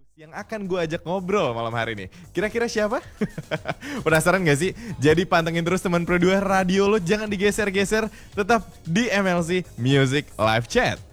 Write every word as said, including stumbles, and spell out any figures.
yang akan gue ajak ngobrol malam hari ini. Kira-kira siapa? Penasaran gak sih? Jadi pantengin terus teman Pro dua radio lo, jangan digeser-geser, tetap di M L C Music Live Chat.